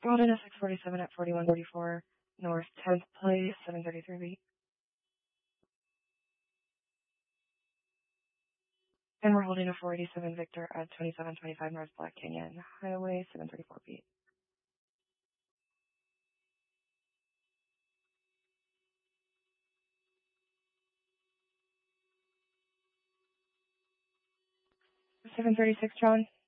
Golden S 647 at 4144 North 10th Place, 733 feet. And we're holding a 487 Victor at 2725 North Black Canyon Highway, 734 feet. $736, John.